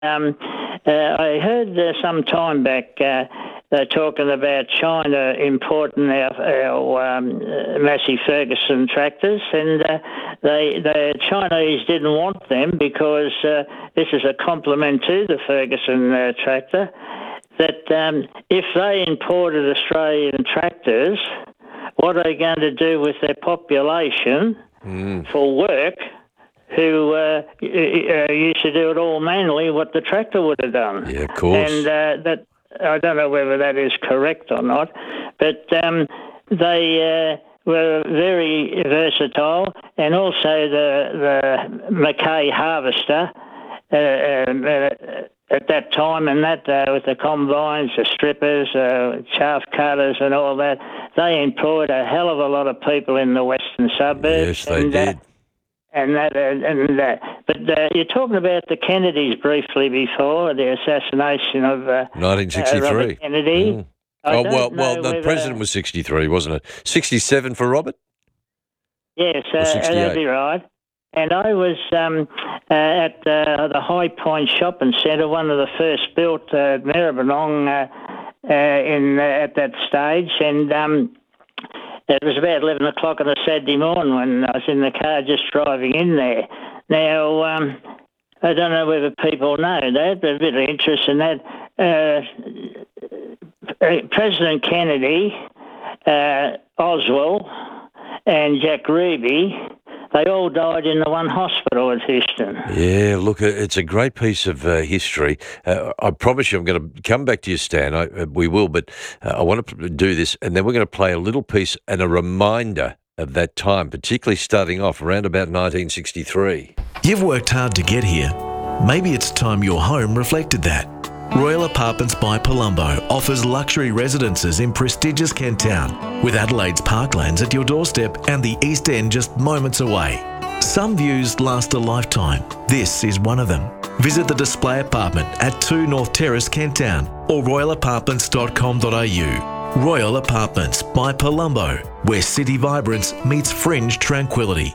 I heard some time back they're talking about China importing our Massey Ferguson tractors, and the Chinese didn't want them because this is a complement to the Ferguson tractor. That if they imported Australian tractors, what are they going to do with their population for work? Who used to do it all manually, what the tractor would have done. Yeah, of course. And that I don't know whether that is correct or not, but they were very versatile, and also the Mackay harvester at that time, and that with the combines, the strippers, chaff cutters, and all that, they employed a hell of a lot of people in the western suburbs. Yes, they did. But you're talking about the Kennedys briefly before, the assassination of 1963. Robert Kennedy. The president was 63, wasn't it? 67 for Robert? Yes, that'd be right. And I was at the High Point Shopping Centre, one of the first built at Maribyrnong at that stage, and it was about 11 o'clock on a Saturday morning when I was in the car just driving in there. Now, I don't know whether people know that, but a bit of interest in that. President Kennedy, Oswald, and Jack Ruby, they all died in the one hospital at Houston. Yeah, look, it's a great piece of history. I promise you I'm going to come back to you, Stan. We will, but I want to do this, and then we're going to play a little piece and a reminder of that time, particularly starting off around about 1963. You've worked hard to get here. Maybe it's time your home reflected that. Royal Apartments by Palumbo offers luxury residences in prestigious Kent Town, with Adelaide's parklands at your doorstep and the East End just moments away. Some views last a lifetime. This is one of them. Visit the display apartment at 2 North Terrace, Kent Town, or royalapartments.com.au. Royal Apartments by Palumbo, where city vibrance meets fringe tranquility.